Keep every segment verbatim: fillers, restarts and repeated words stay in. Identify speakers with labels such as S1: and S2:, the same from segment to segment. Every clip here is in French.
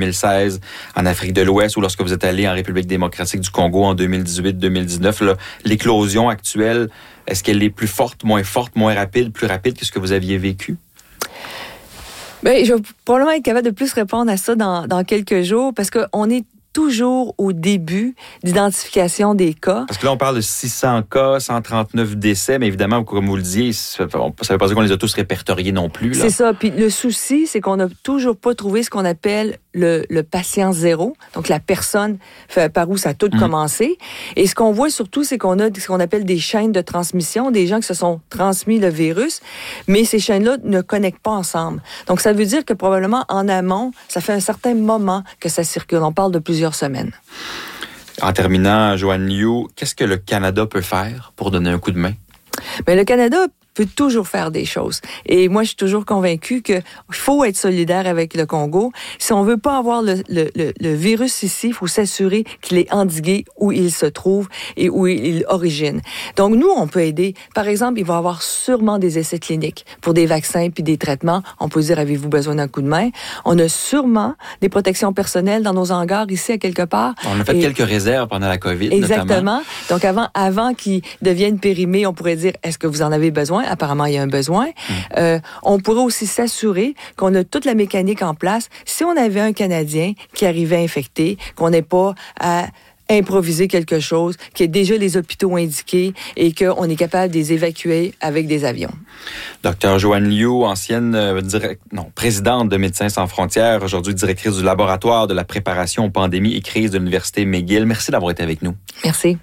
S1: mille seize en Afrique de l'Ouest ou lorsque vous êtes allé en République démocratique du Congo en deux mille dix-huit deux mille dix-neuf. Là, l'éclosion actuelle, est-ce qu'elle est plus forte, moins forte, moins rapide, plus rapide que ce que vous aviez vécu?
S2: Bien, je vais probablement être capable de plus répondre à ça dans, dans quelques jours parce qu'on est toujours au début d'identification des cas.
S1: Parce que là, on parle de six cents cas, cent trente-neuf décès, mais évidemment, comme vous le disiez, ça ne veut pas dire qu'on les a tous répertoriés non plus. Là.
S2: C'est ça. Puis le souci, c'est qu'on n'a toujours pas trouvé ce qu'on appelle le, le patient zéro, donc la personne par où ça a tout mmh. commencé. Et ce qu'on voit surtout, c'est qu'on a ce qu'on appelle des chaînes de transmission, des gens qui se sont transmis le virus, mais ces chaînes-là ne connectent pas ensemble. Donc, ça veut dire que probablement en amont, ça fait un certain moment que ça circule. On parle de plusieurs semaines.
S1: En terminant, Joanne Liu, qu'est-ce que le Canada peut faire pour donner un coup de main?
S2: Bien, le Canada peut toujours faire des choses. Et moi, je suis toujours convaincue qu'il faut être solidaire avec le Congo. Si on veut pas avoir le, le, le, le virus ici, il faut s'assurer qu'il est endigué où il se trouve et où il origine. Donc, nous, on peut aider. Par exemple, il va y avoir sûrement des essais cliniques pour des vaccins puis des traitements. On peut dire, avez-vous besoin d'un coup de main? On a sûrement des protections personnelles dans nos hangars ici, à quelque part.
S1: On a fait et... quelques réserves pendant la COVID,
S2: Exactement.
S1: Notamment.
S2: Donc, avant, avant qu'ils deviennent périmés, on pourrait dire, est-ce que vous en avez besoin? Apparemment, il y a un besoin. Mmh. Euh, on pourrait aussi s'assurer qu'on a toute la mécanique en place. Si on avait un Canadien qui arrivait infecté, qu'on n'ait pas à improviser quelque chose, qu'il y ait déjà les hôpitaux indiqués et qu'on est capable de les évacuer avec des avions.
S1: Docteur Joanne Liu, ancienne euh, direct, non, présidente de Médecins sans frontières, aujourd'hui directrice du laboratoire de la préparation aux pandémies et crises de l'Université McGill. Merci d'avoir été avec nous.
S2: Merci.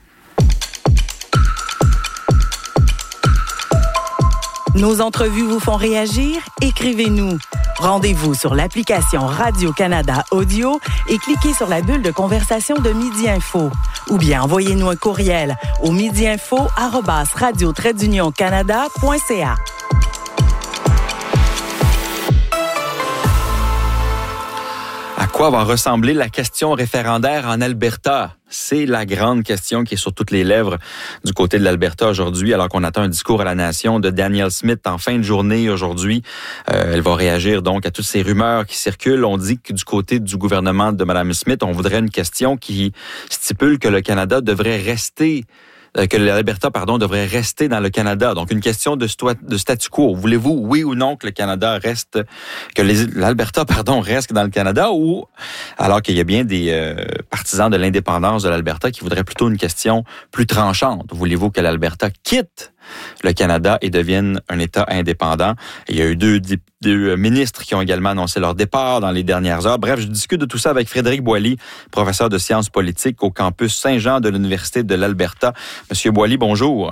S3: Nos entrevues vous font réagir? Écrivez-nous. Rendez-vous sur l'application Radio-Canada Audio et cliquez sur la bulle de conversation de Midi Info. Ou bien envoyez-nous un courriel au midiinfo arobase radio trait d'union canada point c a.
S1: À quoi va ressembler la question référendaire en Alberta? C'est la grande question qui est sur toutes les lèvres du côté de l'Alberta aujourd'hui, alors qu'on attend un discours à la nation de Danielle Smith en fin de journée aujourd'hui. Euh, elle va réagir donc à toutes ces rumeurs qui circulent. On dit que du côté du gouvernement de Mme Smith, on voudrait une question qui stipule que le Canada devrait rester que l'Alberta, pardon, devrait rester dans le Canada. Donc, une question de, sto- de statu quo. Voulez-vous, oui ou non, que le Canada reste, que les, l'Alberta, pardon, reste dans le Canada, ou alors qu'il y a bien des euh, partisans de l'indépendance de l'Alberta qui voudraient plutôt une question plus tranchante. Voulez-vous que l'Alberta quitte le Canada et devienne un État indépendant? Et il y a eu deux, deux ministres qui ont également annoncé leur départ dans les dernières heures. Bref, je discute de tout ça avec Frédéric Boily, professeur de sciences politiques au campus Saint-Jean de l'Université de l'Alberta. Monsieur Boily, bonjour.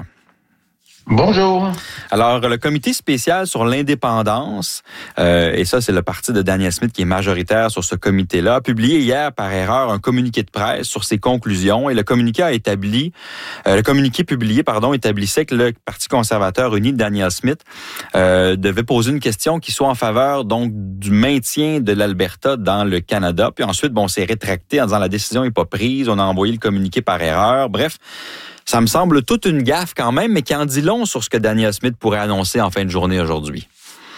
S4: Bonjour.
S1: Alors, le comité spécial sur l'indépendance, euh, et ça, c'est le parti de Danielle Smith qui est majoritaire sur ce comité-là, a publié hier par erreur un communiqué de presse sur ses conclusions. Et le communiqué a établi, euh, le communiqué publié, pardon, établissait que le Parti conservateur uni de Danielle Smith euh, devait poser une question qui soit en faveur donc du maintien de l'Alberta dans le Canada. Puis ensuite, bon, on s'est rétracté en disant la décision n'est pas prise, on a envoyé le communiqué par erreur. Bref. Ça me semble toute une gaffe quand même, mais qui en dit long sur ce que Danielle Smith pourrait annoncer en fin de journée aujourd'hui.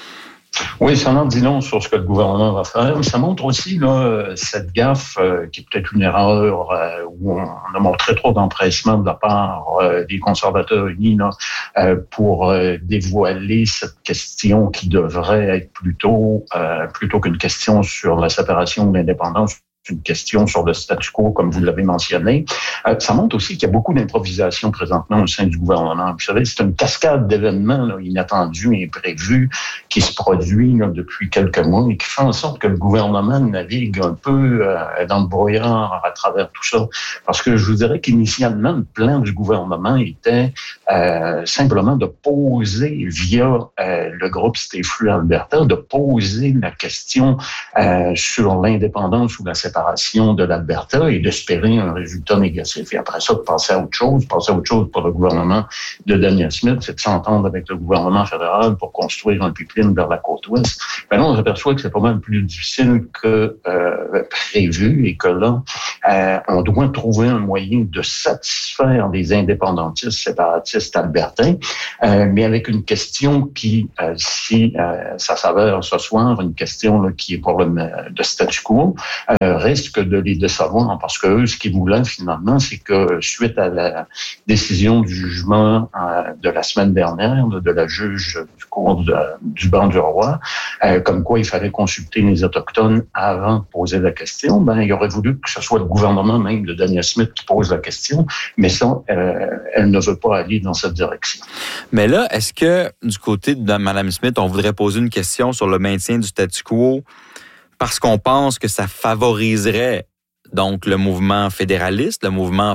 S4: Oui, ça en dit long sur ce que le gouvernement va faire. Mais ça montre aussi là, cette gaffe euh, qui est peut-être une erreur euh, où on a montré trop d'empressement de la part euh, des conservateurs unis là, euh, pour euh, dévoiler cette question qui devrait être plutôt, euh, plutôt qu'une question sur la séparation de l'indépendance, une question sur le statu quo, comme vous l'avez mentionné. Euh, ça montre aussi qu'il y a beaucoup d'improvisation présentement au sein du gouvernement. Vous savez, c'est une cascade d'événements là, inattendus et imprévus qui se produit là, depuis quelques mois et qui fait en sorte que le gouvernement navigue un peu euh, dans le brouillard à travers tout ça. Parce que je vous dirais qu'initialement, le plan du gouvernement était euh, simplement de poser via euh, le groupe Stay Free Alberta, de poser la question euh, sur l'indépendance ou la séparation de l'Alberta et d'espérer un résultat négatif. Et après ça, de passer à autre chose, passer à autre chose pour le gouvernement de Danielle Smith, c'est de s'entendre avec le gouvernement fédéral pour construire un pipeline vers la côte ouest. Ben là, on s'aperçoit que c'est pas mal plus difficile que euh, prévu et que là, Euh, on doit trouver un moyen de satisfaire les indépendantistes séparatistes albertains, euh, mais avec une question qui, euh, si euh, ça s'avère ce soir, une question là, qui est pour le de statu quo, euh, risque de les décevoir, parce que eux, ce qu'ils voulaient finalement, c'est que suite à la décision du jugement euh, de la semaine dernière, de la juge du cours de, du banc du roi, euh, comme quoi il fallait consulter les Autochtones avant de poser la question, ben, il aurait voulu que ce soit le gouvernement même de Danielle Smith qui pose la question, mais ça, euh, elle ne veut pas aller dans cette direction.
S1: Mais là, est-ce que du côté de Mme Smith, on voudrait poser une question sur le maintien du statu quo parce qu'on pense que ça favoriserait donc le mouvement fédéraliste, le mouvement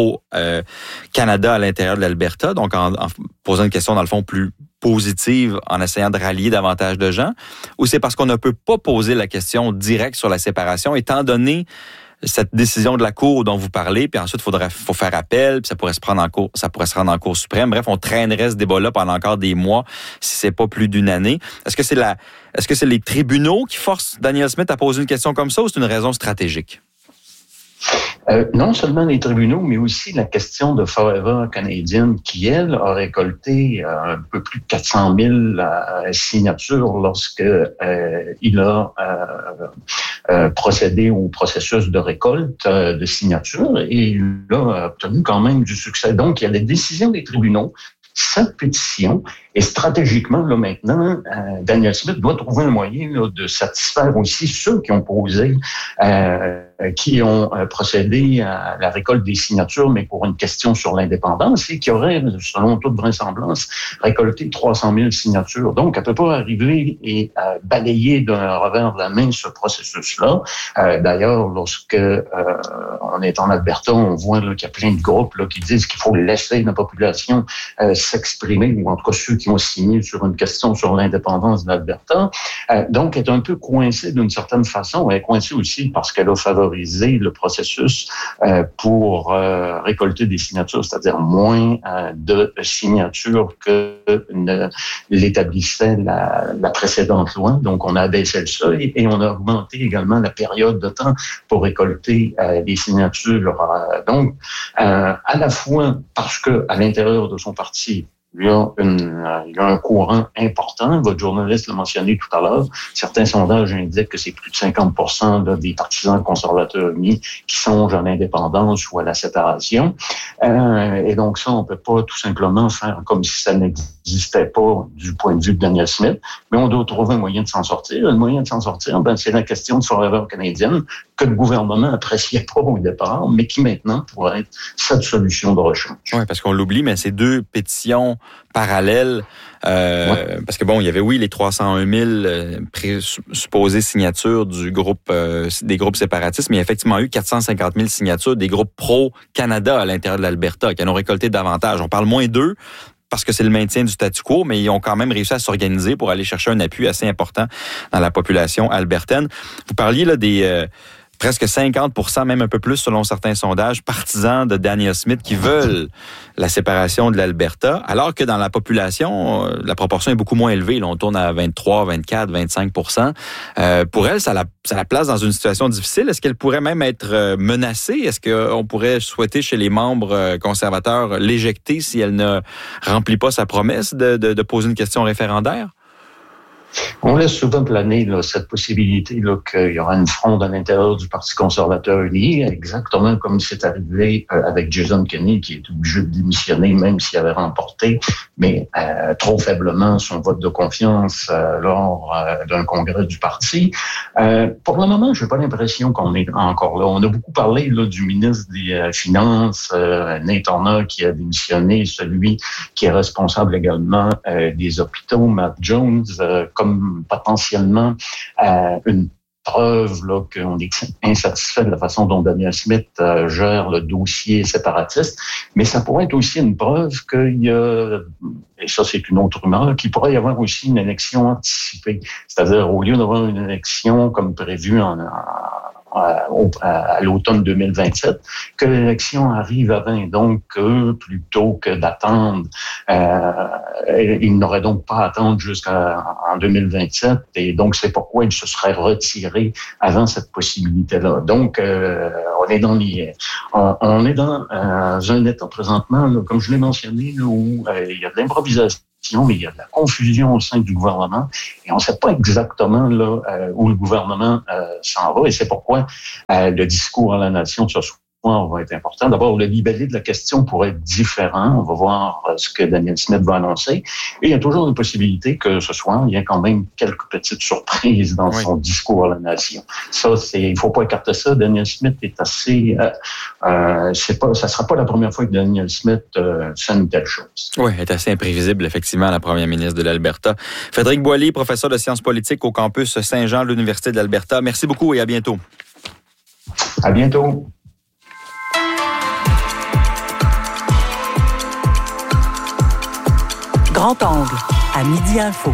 S1: pro-Canada euh, à l'intérieur de l'Alberta, donc en, en posant une question dans le fond plus positive, en essayant de rallier davantage de gens, ou c'est parce qu'on ne peut pas poser la question directe sur la séparation, étant donné cette décision de la Cour dont vous parlez, puis ensuite, il faudrait faut faire appel, puis ça pourrait se prendre en cour, ça pourrait se rendre en Cour suprême. Bref, on traînerait ce débat-là pendant encore des mois, si c'est pas plus d'une année. Est-ce que c'est la, est-ce que c'est les tribunaux qui forcent Danielle Smith à poser une question comme ça, ou c'est une raison stratégique?
S4: Euh, non seulement les tribunaux, mais aussi la question de Forever Canadian, qui, elle, a récolté euh, un peu plus de quatre cent mille euh, signatures lorsque euh, il a euh, euh, procédé au processus de récolte euh, de signatures, et il a obtenu quand même du succès. Donc, il y a les décisions des tribunaux, cette pétition, et stratégiquement, là, maintenant, euh, Danielle Smith doit trouver un moyen là, de satisfaire aussi ceux qui ont posé, euh, qui ont euh, procédé à la récolte des signatures, mais pour une question sur l'indépendance, et qui auraient, selon toute vraisemblance, récolté trois cent mille signatures. Donc, elle ne peut pas arriver et euh, balayer d'un revers de la main ce processus-là. Euh, d'ailleurs, lorsque euh, on est en Alberta, on voit là, qu'il y a plein de groupes là, qui disent qu'il faut laisser la population euh, s'exprimer, ou en tout cas ceux qui ont signé sur une question sur l'indépendance de l'Alberta. Euh, donc, elle est un peu coincée d'une certaine façon. Elle est coincée aussi parce qu'elle a favorisé le processus euh, pour euh, récolter des signatures, c'est-à-dire moins euh, de signatures que ne l'établissait la, la précédente loi. Donc, on a abaissé le seuil et on a augmenté également la période de temps pour récolter euh, les signatures. Euh, donc, euh, à la fois parce que à l'intérieur de son parti, Il y, a une, il y a un courant important. Votre journaliste l'a mentionné tout à l'heure. Certains sondages indiquent que c'est plus de cinquante pour cent là, des partisans conservateurs unis qui songent à l'indépendance ou à la séparation. Euh, et donc ça, on ne peut pas tout simplement faire comme si ça n'existait pas du point de vue de Danielle Smith, mais on doit trouver un moyen de s'en sortir. Le moyen de s'en sortir, ben, c'est la question de Forever Canadian que le gouvernement n'appréciait pas au départ, mais qui maintenant pourrait être cette solution de rechange.
S1: Oui, parce qu'on l'oublie, mais ces deux pétitions parallèles, euh, ouais. parce que bon, il y avait oui les trois cent un mille euh, présupposées signatures du groupe euh, des groupes séparatistes, mais il y a effectivement eu quatre cent cinquante mille signatures des groupes pro-Canada à l'intérieur de l'Alberta qui en ont récolté davantage. On parle moins d'eux parce que c'est le maintien du statu quo, mais ils ont quand même réussi à s'organiser pour aller chercher un appui assez important dans la population albertaine. Vous parliez là des euh, presque cinquante pour cent, même un peu plus selon certains sondages, partisans de Danielle Smith qui veulent la séparation de l'Alberta, alors que dans la population, la proportion est beaucoup moins élevée. Là, on tourne à vingt-trois, vingt-quatre, vingt-cinq pour cent. Euh, pour elle, ça la, ça la place dans une situation difficile. Est-ce qu'elle pourrait même être menacée? Est-ce qu'on pourrait souhaiter chez les membres conservateurs l'éjecter si elle ne remplit pas sa promesse de, de, de poser une question référendaire?
S4: On laisse souvent planer là, cette possibilité là, qu'il y aura une fronde à l'intérieur du Parti conservateur uni, exactement comme c'est arrivé euh, avec Jason Kenney, qui est obligé de démissionner même s'il avait remporté, mais euh, trop faiblement son vote de confiance euh, lors euh, d'un congrès du parti. Euh, pour le moment, je n'ai pas l'impression qu'on est encore là. On a beaucoup parlé là, du ministre des euh, Finances, euh, Nate Turner, qui a démissionné, celui qui est responsable également euh, des hôpitaux, Matt Jones, euh, comme potentiellement euh, une preuve là, qu'on est insatisfait de la façon dont Danielle Smith euh, gère le dossier séparatiste, mais ça pourrait être aussi une preuve qu'il y a, et ça c'est une autre rumeur, qu'il pourrait y avoir aussi une élection anticipée. C'est-à-dire, au lieu d'avoir une élection comme prévu en, en à, à, à l'automne deux mille vingt-sept, que l'élection arrive avant. Donc, euh, plutôt que d'attendre, euh, il n'aurait donc pas à attendre jusqu'en deux mille vingt-sept. Et donc, c'est pourquoi il se serait retiré avant cette possibilité-là. Donc, euh, on est dans les, on, on est dans euh, un état présentement, là, comme je l'ai mentionné, là, où euh, il y a de l'improvisation, mais il y a de la confusion au sein du gouvernement et on ne sait pas exactement là euh, où le gouvernement euh, s'en va. Et c'est pourquoi euh, le discours à la nation ce soir va être important. D'abord, le libellé de la question pourrait être différent. On va voir euh, ce que Danielle Smith va annoncer. Et il y a toujours une possibilité que ce soir, il y a quand même quelques petites surprises dans oui. son discours à la nation. Ça, c'est, il ne faut pas écarter ça. Danielle Smith est assez... Euh, euh, c'est pas, ça ne sera pas la première fois que Danielle Smith euh, fait une telle chose.
S1: Oui, elle est assez imprévisible, effectivement, la première ministre de l'Alberta. Frédéric Boily, professeur de sciences politiques au campus Saint-Jean de l'Université de l'Alberta. Merci beaucoup et à bientôt.
S4: À bientôt.
S3: Grand angle, à Midi Info.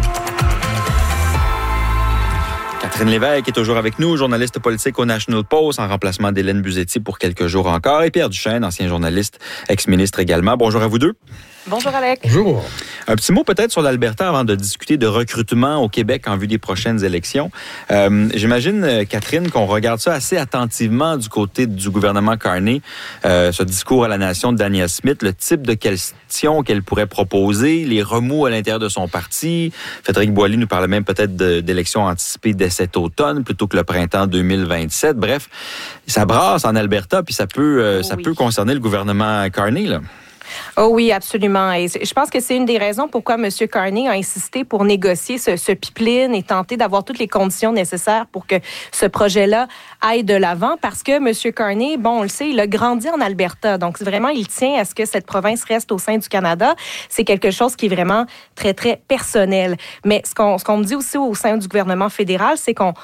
S1: Catherine Lévesque est toujours avec nous, journaliste politique au National Post, en remplacement d'Hélène Buzetti pour quelques jours encore. Et Pierre Duchesne, ancien journaliste, ex-ministre également. Bonjour à vous deux.
S5: Bonjour Alex.
S6: Bonjour.
S1: Un petit mot peut-être sur l'Alberta avant de discuter de recrutement au Québec en vue des prochaines élections. Euh, j'imagine, Catherine, qu'on regarde ça assez attentivement du côté du gouvernement Carney, euh, ce discours à la nation de Danielle Smith, le type de questions qu'elle pourrait proposer, les remous à l'intérieur de son parti. Frédéric Boily nous parlait même peut-être de, d'élections anticipées dès cet automne plutôt que le printemps deux mille vingt-sept. Bref, ça brasse en Alberta puis ça peut, euh, oui. ça peut concerner le gouvernement Carney, là.
S5: Oh oui, absolument. Et je pense que c'est une des raisons pourquoi M. Carney a insisté pour négocier ce, ce pipeline et tenter d'avoir toutes les conditions nécessaires pour que ce projet-là aille de l'avant. Parce que M. Carney, bon, on le sait, il a grandi en Alberta. Donc, vraiment, il tient à ce que cette province reste au sein du Canada. C'est quelque chose qui est vraiment très, très personnel. Mais ce qu'on, ce qu'on me dit aussi au sein du gouvernement fédéral, c'est qu'on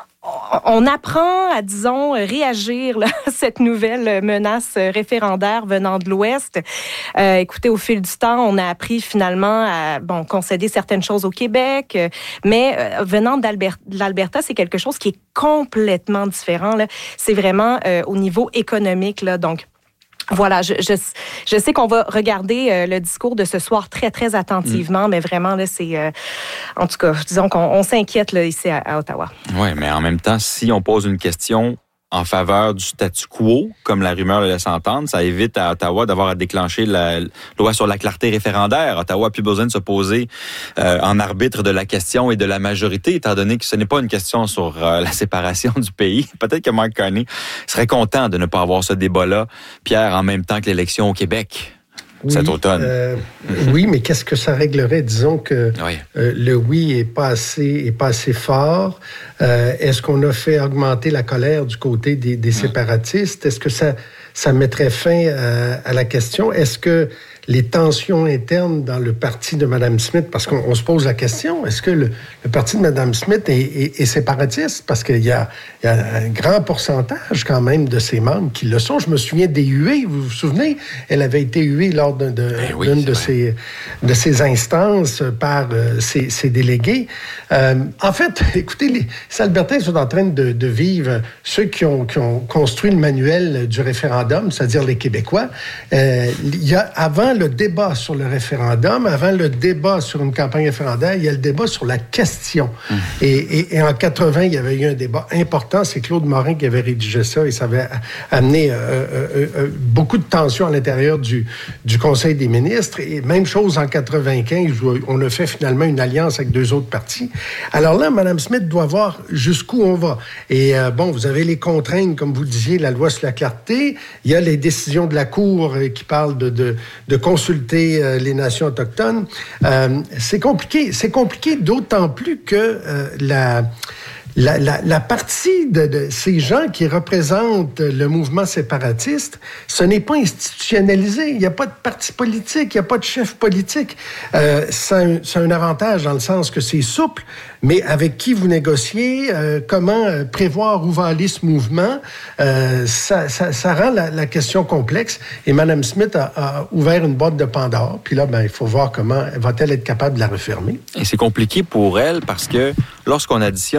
S5: On apprend à, disons, réagir là, à cette nouvelle menace référendaire venant de l'Ouest. Euh, écoutez, au fil du temps, on a appris finalement à bon, concéder certaines choses au Québec, mais euh, venant d'Alber- de l'Alberta, c'est quelque chose qui est complètement différent. Là. C'est vraiment euh, au niveau économique, là, donc... Voilà, je, je, je sais qu'on va regarder euh, le discours de ce soir très, très attentivement, mmh. mais vraiment, là, c'est... Euh, en tout cas, disons qu'on on s'inquiète là, ici à, à Ottawa.
S1: Oui, mais en même temps, si on pose une question en faveur du statu quo, comme la rumeur le laisse entendre, ça évite à Ottawa d'avoir à déclencher la loi sur la clarté référendaire. Ottawa n'a plus besoin de se poser euh, en arbitre de la question et de la majorité, étant donné que ce n'est pas une question sur euh, la séparation du pays. Peut-être que Mark Carney serait content de ne pas avoir ce débat-là, Pierre, en même temps que l'élection au Québec.
S6: Oui,
S1: cet automne.
S6: Euh, oui, mais qu'est-ce que ça réglerait? Disons que
S1: oui.
S6: euh, le oui est pas assez, est pas assez fort. Euh, est-ce qu'on a fait augmenter la colère du côté des, des séparatistes? Est-ce que ça, ça mettrait fin à, à la question? Est-ce que les tensions internes dans le parti de Mme Smith, parce qu'on on se pose la question, est-ce que le, le parti de Mme Smith est, est, est séparatiste? Parce qu'il y a, il y a un grand pourcentage quand même de ses membres qui le sont. Je me souviens des huées, vous vous souvenez? Elle avait été huée lors d'un, de,
S1: ben oui,
S6: d'une de ses, de ses instances par euh, ses, ses délégués. Euh, en fait, écoutez, les Albertains sont en train de, de vivre, ceux qui ont, qui ont construit le manuel du référendum, c'est-à-dire les Québécois. Euh, il y a, avant le débat sur le référendum, avant le débat sur une campagne référendaire, il y a le débat sur la question. Mmh. Et, et, et en quatre-vingt, il y avait eu un débat important. C'est Claude Morin qui avait rédigé ça et ça avait amené euh, euh, euh, beaucoup de tensions à l'intérieur du, du Conseil des ministres. Et même chose en quatre-vingt-quinze, où on a fait finalement une alliance avec deux autres partis. Alors là, Mme Smith doit voir jusqu'où on va. Et euh, bon, vous avez les contraintes, comme vous disiez, la loi sur la clarté. Il y a les décisions de la Cour euh, qui parlent de, de, de consulter euh, les nations autochtones. Euh, c'est compliqué. C'est compliqué d'autant plus que euh, la... La, la, la partie de, de ces gens qui représentent le mouvement séparatiste, ce n'est pas institutionnalisé. Il n'y a pas de parti politique, il n'y a pas de chef politique. Euh, c'est, un, c'est un avantage dans le sens que c'est souple, mais avec qui vous négociez, euh, comment euh, prévoir où va aller ce mouvement, euh, ça, ça, ça rend la, la question complexe. Et Mme Smith a, a ouvert une boîte de Pandore. Puis là, ben, il faut voir comment va-t-elle être capable de la refermer.
S1: Et c'est compliqué pour elle parce que lorsqu'on additionne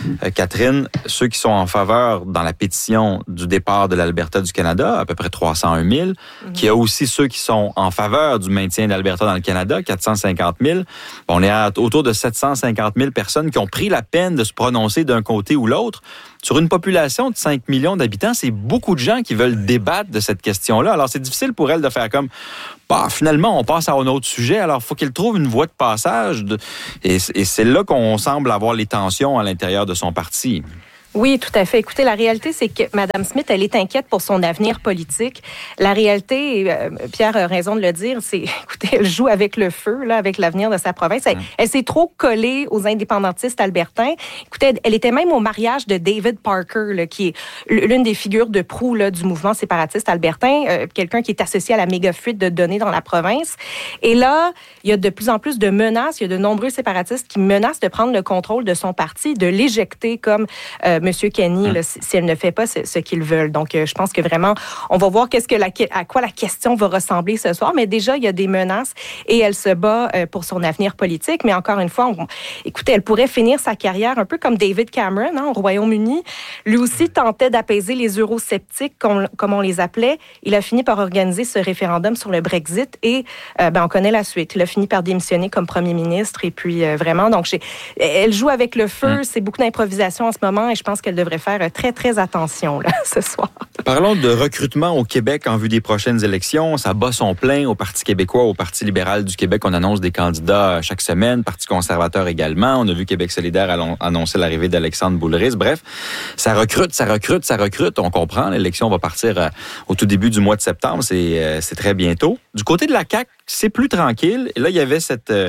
S1: Euh, Catherine, ceux qui sont en faveur dans la pétition du départ de l'Alberta du Canada, à peu près trois cent un mille, mm-hmm. qu'il y a aussi ceux qui sont en faveur du maintien de l'Alberta dans le Canada, quatre cent cinquante mille. On est à autour de sept cent cinquante mille personnes qui ont pris la peine de se prononcer d'un côté ou l'autre. Sur une population de cinq millions d'habitants, c'est beaucoup de gens qui veulent débattre de cette question-là. Alors, c'est difficile pour elle de faire comme, bah, finalement, on passe à un autre sujet. Alors, il faut qu'elle trouve une voie de passage. De... Et, et c'est là qu'on semble avoir les tensions à l'intérieur de son parti.
S5: Oui, tout à fait. Écoutez, la réalité, c'est que Mme Smith, elle est inquiète pour son avenir politique. La réalité, euh, Pierre a raison de le dire, c'est, écoutez, elle joue avec le feu, là, avec l'avenir de sa province. Elle, elle s'est trop collée aux indépendantistes albertains. Écoutez, elle, elle était même au mariage de David Parker, là, qui est l'une des figures de proue là, du mouvement séparatiste albertain, euh, quelqu'un qui est associé à la méga fuite de données dans la province. Et là, il y a de plus en plus de menaces. Il y a de nombreux séparatistes qui menacent de prendre le contrôle de son parti, de l'éjecter comme euh, M. Kenney, hum. là, si, si elle ne fait pas ce, ce qu'ils veulent. Donc, euh, je pense que vraiment, on va voir qu'est-ce que la, à quoi la question va ressembler ce soir. Mais déjà, il y a des menaces et elle se bat euh, pour son avenir politique. Mais encore une fois, on, écoutez, elle pourrait finir sa carrière un peu comme David Cameron hein, au Royaume-Uni. Lui aussi tentait d'apaiser les eurosceptiques, comme, comme on les appelait. Il a fini par organiser ce référendum sur le Brexit et euh, ben, on connaît la suite. Il a fini par démissionner comme premier ministre. Et puis, euh, vraiment, donc, elle joue avec le feu. Hum. C'est beaucoup d'improvisation en ce moment et je pense qu'elle devrait faire très, très attention là, ce soir.
S1: Parlons de recrutement au Québec en vue des prochaines élections. Ça bat son plein au Parti québécois, au Parti libéral du Québec. On annonce des candidats chaque semaine, Parti conservateur également. On a vu Québec solidaire annoncer l'arrivée d'Alexandre Boulris. Bref, ça recrute, ça recrute, ça recrute. On comprend, l'élection va partir au tout début du mois de septembre. C'est, c'est très bientôt. Du côté de la C A Q, c'est plus tranquille. Et là, il y avait cette, euh,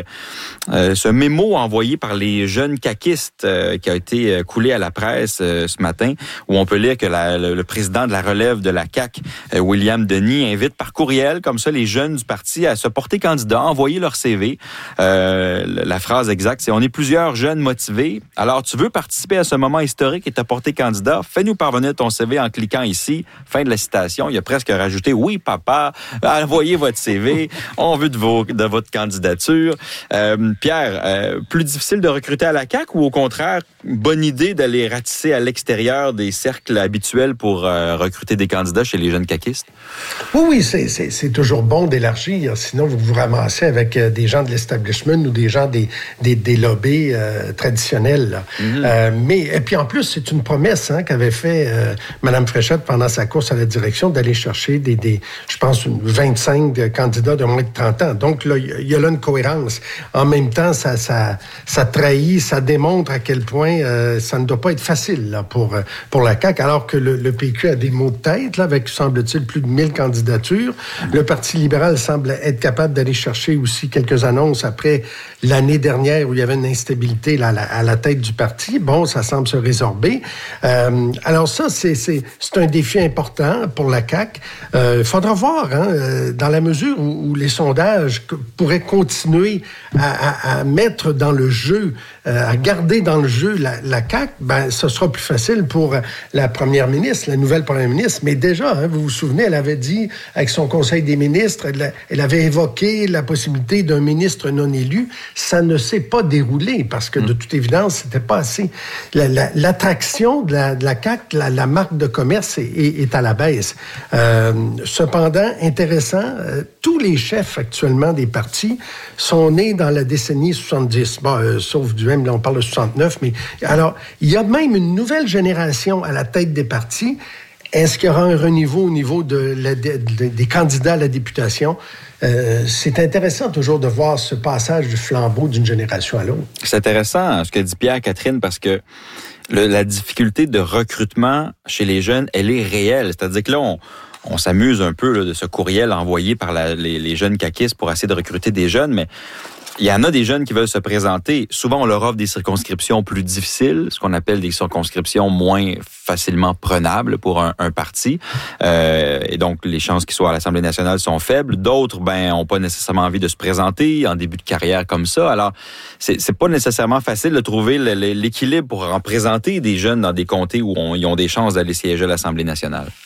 S1: ce mémo envoyé par les jeunes caquistes euh, qui a été coulé à la presse euh, ce matin, où on peut lire que la, le, le président de la relève de la C A Q, euh, William Denis, invite par courriel, comme ça, les jeunes du parti à se porter candidat, envoyer leur C V. Euh, la phrase exacte, c'est « On est plusieurs jeunes motivés. Alors, tu veux participer à ce moment historique et te porter candidat? Fais-nous parvenir ton C V en cliquant ici. » Fin de la citation. Il a presque rajouté « Oui, papa, envoyez votre C V. On veut de, vos, de votre candidature. Euh, » Pierre, euh, plus difficile de recruter à la C A Q ou au contraire, bonne idée d'aller ratisser à l'extérieur des cercles habituels pour euh, recruter des candidats chez les jeunes caquistes?
S6: Oui, oui, c'est, c'est, c'est toujours bon d'élargir. Sinon, vous vous ramassez avec euh, des gens de l'establishment ou des gens des, des, des lobbies euh, traditionnels. Là. Mm-hmm. Euh, mais, et puis en plus, c'est une promesse hein, qu'avait fait euh, Mme Fréchette pendant sa course à la direction d'aller chercher des, des je pense, une vingt-cinq candidats de moins de trente ans. Donc, là, il y a là une cohérence. En même temps, ça, ça, ça trahit, ça démontre à quel point euh, ça ne doit pas être facile là, pour, pour la C A Q, alors que le, le P Q a des mots de tête, là, avec, semble-t-il, plus de mille candidatures. Le Parti libéral semble être capable d'aller chercher aussi quelques annonces après l'année dernière où il y avait une instabilité là, à, la, à la tête du parti. Bon, ça semble se résorber. Euh, alors ça, c'est, c'est, c'est un défi important pour la C A Q. Il euh, faudra voir, hein, dans la mesure où, où les sondages pourraient continuer à, à, à mettre dans le jeu, euh, à garder dans le jeu la, la C A Q, ben, ce sera plus facile pour la première ministre, la nouvelle première ministre. Mais déjà, hein, vous vous souvenez, elle avait dit, avec son conseil des ministres, elle, elle avait évoqué la possibilité d'un ministre non élu. Ça ne s'est pas déroulé parce que, de toute évidence, c'était pas assez. La, la, l'attraction de la, de la C A Q, la, la marque de commerce est, est, est à la baisse. Euh, cependant, intéressant, euh, tous les chefs actuellement des partis sont nés dans la décennie soixante-dix. Bon, euh, sauf du M, là, on parle de soixante-neuf, mais alors, il y a même une nouvelle génération à la tête des partis. Est-ce qu'il y aura un renouveau au niveau de la, de, de, des candidats à la députation? Euh, c'est intéressant toujours de voir ce passage du flambeau d'une génération à l'autre.
S1: C'est intéressant ce que dit Pierre, Catherine, parce que le, la difficulté de recrutement chez les jeunes, elle est réelle. C'est-à-dire que là, on, on s'amuse un peu là, de ce courriel envoyé par la, les, les jeunes caquistes pour essayer de recruter des jeunes, mais il y en a des jeunes qui veulent se présenter. Souvent, on leur offre des circonscriptions plus difficiles, ce qu'on appelle des circonscriptions moins facilement prenables pour un, un parti. Euh, et donc, les chances qu'ils soient à l'Assemblée nationale sont faibles. D'autres, ben, ont pas nécessairement envie de se présenter en début de carrière comme ça. Alors, c'est, c'est pas nécessairement facile de trouver le, le, l'équilibre pour en présenter des jeunes dans des comtés où on, ils ont des chances d'aller siéger à l'Assemblée nationale.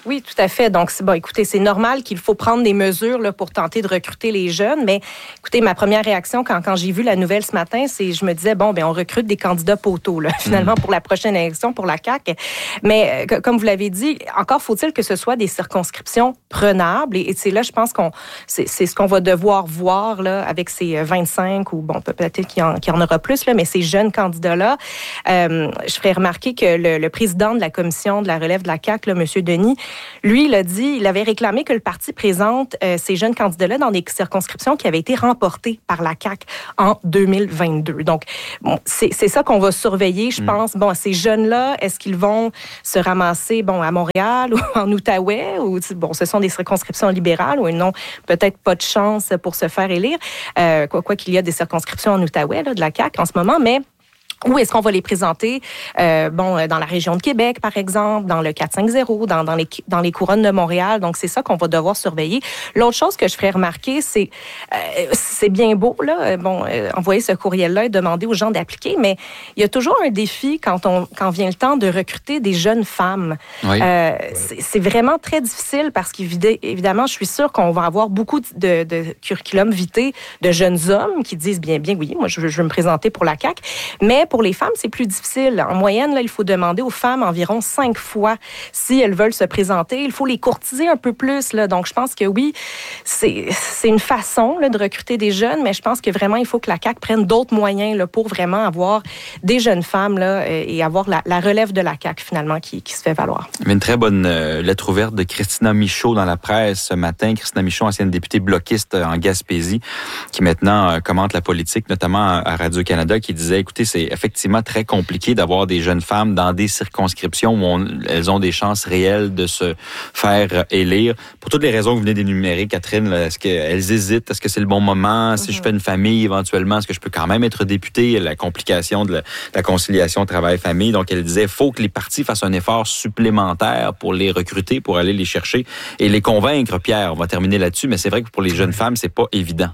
S5: Oui, tout à fait. Donc, c'est, bon, écoutez, c'est normal qu'il faut prendre des mesures là, pour tenter de recruter les jeunes. Mais écoutez, ma première réaction quand, quand j'ai vu la nouvelle ce matin, c'est je me disais, bon, ben on recrute des candidats poteaux, là, finalement, pour la prochaine élection, pour la C A Q. Mais euh, comme vous l'avez dit, encore faut-il que ce soit des circonscriptions prenables. Et, et c'est là, je pense qu'on c'est, c'est ce qu'on va devoir voir là, avec ces vingt-cinq ou, bon, peut-être qu'il y en, qu'il y en aura plus, là, mais ces jeunes candidats-là. Euh, je ferai remarquer que le, le président de la commission de la relève de la C A Q, là, M. Denis, lui, il a dit, il avait réclamé que le parti présente euh, ces jeunes candidats-là dans des circonscriptions qui avaient été remportées par la C A Q en deux mille vingt-deux. Donc, bon, c'est, c'est ça qu'on va surveiller, je pense. Bon, ces jeunes-là, est-ce qu'ils vont se ramasser, bon, à Montréal ou en Outaouais, ou, bon, ce sont des circonscriptions libérales où ils n'ont peut-être pas de chance pour se faire élire, euh, quoi, quoi qu'il y a des circonscriptions en Outaouais, là, de la C A Q en ce moment, mais où est-ce qu'on va les présenter? Euh, bon, dans la région de Québec, par exemple, dans le quatre cinq zéro, dans, dans, les, dans les couronnes de Montréal. Donc, c'est ça qu'on va devoir surveiller. L'autre chose que je ferais remarquer, c'est euh, c'est bien beau, là, bon, euh, envoyer ce courriel-là et demander aux gens d'appliquer, mais il y a toujours un défi quand, on, quand vient le temps de recruter des jeunes femmes. Oui. Euh, oui. c'est, c'est vraiment très difficile parce qu'évidemment, je suis sûre qu'on va avoir beaucoup de, de curriculum vitae de jeunes hommes qui disent bien, bien, oui, moi, je veux, je veux me présenter pour la C A Q, mais pour les femmes, c'est plus difficile. En moyenne, là, il faut demander aux femmes environ cinq fois si elles veulent se présenter. Il faut les courtiser un peu plus. Là. Donc, je pense que oui, c'est, c'est une façon là, de recruter des jeunes, mais je pense que vraiment, il faut que la C A Q prenne d'autres moyens là, pour vraiment avoir des jeunes femmes là, et avoir la, la relève de la C A Q, finalement, qui, qui se fait valoir.
S1: Il y avait une très bonne euh, lettre ouverte de Christina Michaud dans la presse ce matin. Christina Michaud, ancienne députée bloquiste en Gaspésie, qui maintenant euh, commente la politique, notamment à Radio-Canada, qui disait, écoutez, c'est effectivement très compliqué d'avoir des jeunes femmes dans des circonscriptions où on, elles ont des chances réelles de se faire élire. Pour toutes les raisons que vous venez d'énumérer, Catherine, là, est-ce qu'elles hésitent? Est-ce que c'est le bon moment? Si mm-hmm. je fais une famille, éventuellement, est-ce que je peux quand même être députée? La complication de la, de la conciliation travail-famille. Donc, elle disait, il faut que les partis fassent un effort supplémentaire pour les recruter, pour aller les chercher et les convaincre. Pierre, on va terminer là-dessus, mais c'est vrai que pour les jeunes femmes, c'est pas évident.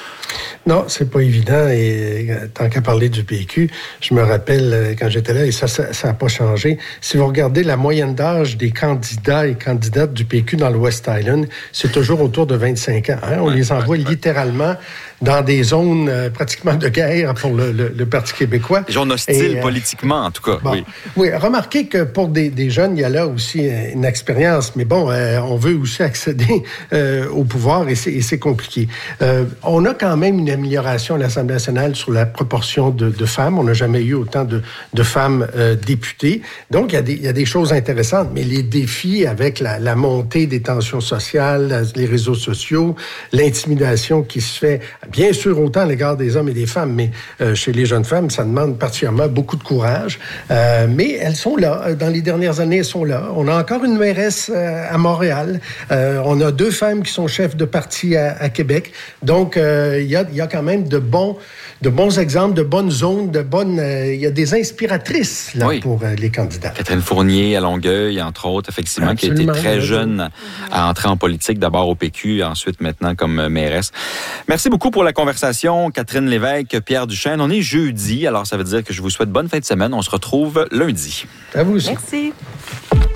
S6: Non, c'est pas évident. Et tant qu'à parler du P Q, je me rappelle quand j'étais là, et ça, ça n'a pas changé. Si vous regardez la moyenne d'âge des candidats et candidates du P Q dans le West Island, c'est toujours autour de vingt-cinq ans. Hein? On ouais, les envoie ouais, littéralement dans des zones euh, pratiquement de guerre pour le, le, le Parti québécois.
S1: Des zones hostiles euh, politiquement, en tout cas.
S6: Bon,
S1: oui.
S6: oui, remarquez que pour des, des jeunes, il y a là aussi une expérience. Mais bon, euh, on veut aussi accéder euh, au pouvoir et c'est, et c'est compliqué. Euh, on a quand même une amélioration à l'Assemblée nationale sur la proportion de, de femmes. On n'a jamais eu autant de, de femmes euh, députées. Donc, il y, a des, il y a des choses intéressantes, mais les défis avec la, la montée des tensions sociales, les réseaux sociaux, l'intimidation qui se fait, bien sûr, autant à l'égard des hommes et des femmes, mais euh, chez les jeunes femmes, ça demande particulièrement beaucoup de courage. Euh, mais elles sont là. Dans les dernières années, elles sont là. On a encore une mairesse euh, à Montréal. Euh, on a deux femmes qui sont chefs de parti à, à Québec. Donc, euh, il y a, il y a quand même de bons, de bons exemples, de bonnes zones, de bonnes... Euh, il y a des inspiratrices là, oui. pour euh, les candidats.
S1: Catherine Fournier à Longueuil, entre autres, effectivement, Absolument. qui a été très jeune à entrer en politique, d'abord au P Q, ensuite maintenant comme mairesse. Merci beaucoup pour la conversation, Catherine Lévesque, Pierre Duchesne. On est jeudi, alors ça veut dire que je vous souhaite bonne fin de semaine. On se retrouve lundi.
S6: À vous aussi.
S5: Merci.